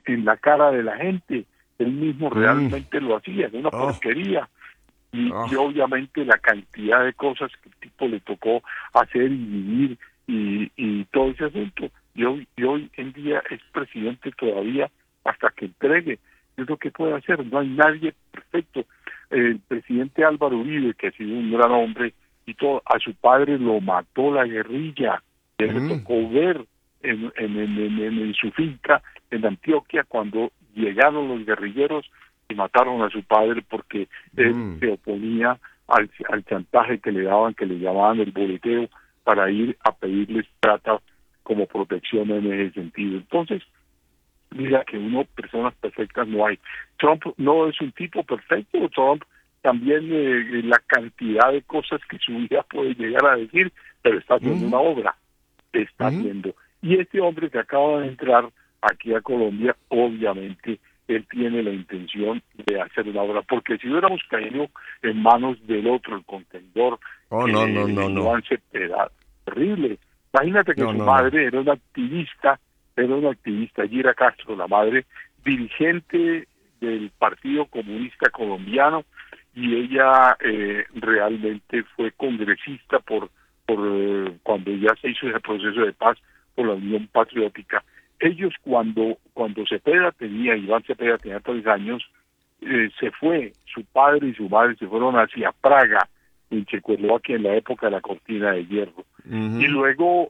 en la cara de la gente. Él mismo realmente lo hacía, es una porquería. Y obviamente la cantidad de cosas que el tipo le tocó hacer y vivir y todo ese asunto. Y hoy en día es presidente todavía hasta que entregue. Es lo que puede hacer, no hay nadie perfecto. El presidente Álvaro Uribe, que ha sido un gran hombre, y todo, a su padre lo mató la guerrilla. Él le tocó ver en su finca, en Antioquia, cuando llegaron los guerrilleros y mataron a su padre porque él se oponía al chantaje que le daban, que le llamaban el boleteo, para ir a pedirles plata como protección en ese sentido. Entonces, mira que personas perfectas no hay. Trump no es un tipo perfecto. Trump también la cantidad de cosas que su vida puede llegar a decir, pero está haciendo una obra, está haciendo. Y este hombre que acaba de entrar aquí a Colombia, obviamente, él tiene la intención de hacer una obra, porque si hubiéramos caído en manos del otro, el contendor, Iván Cepeda, terrible. Imagínate que su madre era una activista, Gira Castro, la madre dirigente del Partido Comunista Colombiano, y ella realmente fue congresista por cuando ya se hizo ese proceso de paz por la Unión Patriótica. Ellos cuando Iván Cepeda tenía 3 años, se fue, su padre y su madre se fueron hacia Praga, en Checoslovaquia, en la época de la Cortina de Hierro. Y luego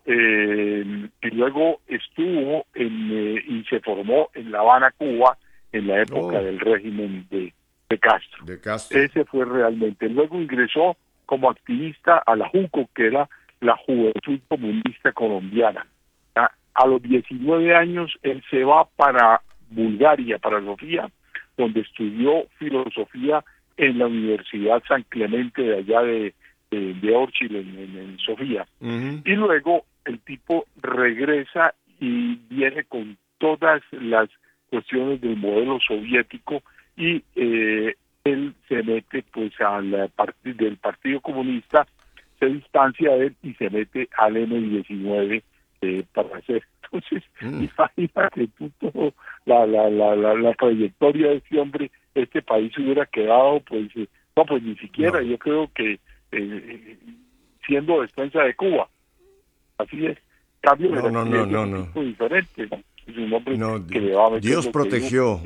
estuvo y se formó en La Habana, Cuba, en la época del régimen de Castro. Ese fue realmente. Luego ingresó como activista a la JUCO, que era la Juventud Comunista Colombiana. A los 19 años él se va para Bulgaria, para Sofía, donde estudió filosofía en la Universidad San Clemente de allá de Orchil, en Sofía. Y luego el tipo regresa y viene con todas las cuestiones del modelo soviético y él se mete pues al del Partido Comunista, se distancia de él y se mete al M-19 para hacer. Entonces, imagínate tú todo la trayectoria de este hombre. Este país hubiera quedado pues ni siquiera, yo creo que siendo defensa de Cuba. Así es. Cambio No. Diferente, ¿no? Es un hombre que le va a meter Dios protegió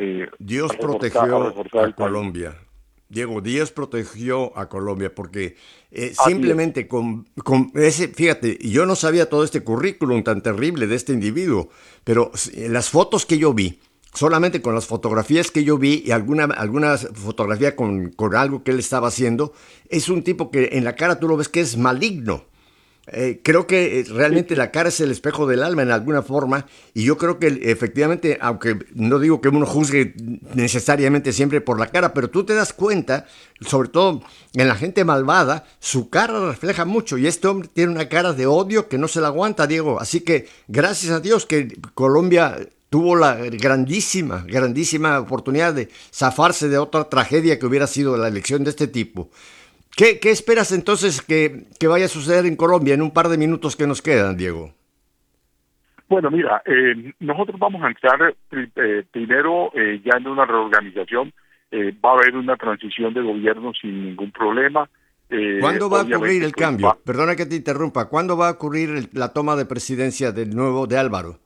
a Colombia. Diego, Dios protegió a Colombia porque simplemente con ese, fíjate, yo no sabía todo este currículum tan terrible de este individuo, pero las fotos que yo vi, solamente con las fotografías que yo vi y alguna fotografía con algo que él estaba haciendo, es un tipo que en la cara tú lo ves que es maligno. Creo que realmente la cara es el espejo del alma en alguna forma, y yo creo que efectivamente, aunque no digo que uno juzgue necesariamente siempre por la cara, pero tú te das cuenta, sobre todo en la gente malvada, su cara refleja mucho, y este hombre tiene una cara de odio que no se la aguanta, Diego. Así que gracias a Dios que Colombia tuvo la grandísima oportunidad de zafarse de otra tragedia que hubiera sido la elección de este tipo. ¿Qué esperas entonces que vaya a suceder en Colombia en un par de minutos que nos quedan, Diego? Bueno, mira, nosotros vamos a entrar primero ya en una reorganización. Va a haber una transición de gobierno sin ningún problema. ¿Cuándo va a ocurrir el cambio? Perdona que te interrumpa. ¿Cuándo va a ocurrir la toma de presidencia de Álvaro?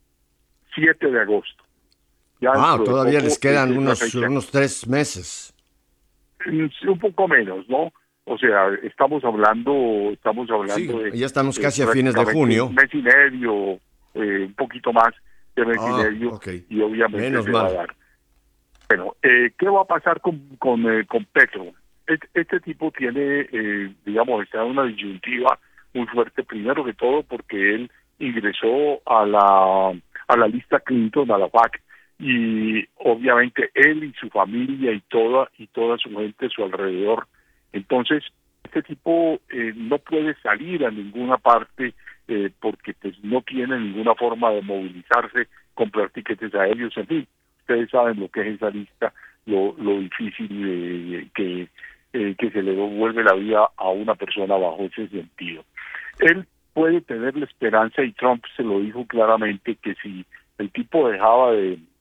7 de agosto. Todavía les quedan unos 3 meses. Un poco menos, ¿no? O sea, estamos hablando sí, de... ya estamos casi a fines de junio. Un mes y medio, un poquito más de mes y medio, y obviamente se va a dar. Bueno, ¿qué va a pasar con Petro? Este tipo tiene, está en una disyuntiva muy fuerte, primero que todo porque él ingresó a la lista Clinton, a la PAC, y obviamente él y su familia y toda su gente a su alrededor. Entonces, este tipo no puede salir a ninguna parte porque pues no tiene ninguna forma de movilizarse, comprar tiquetes aéreos, en fin. Ustedes saben lo que es esa lista, lo difícil que se le vuelve la vida a una persona bajo ese sentido. Él puede tener la esperanza, y Trump se lo dijo claramente, que si el tipo dejaba de